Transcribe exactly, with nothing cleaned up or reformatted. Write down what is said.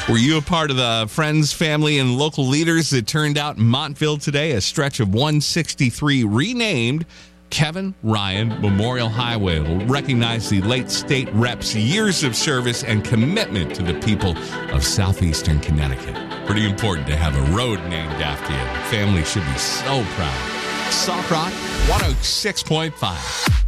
Were you a part of the friends, family, and local leaders that turned out in Montville today? A stretch of one sixty-three renamed Kevin Ryan Memorial Highway will recognize the late state rep's years of service and commitment to the people of southeastern Connecticut. Pretty important to have a road named after you. The family should be so proud. Sock Rock one oh six point five.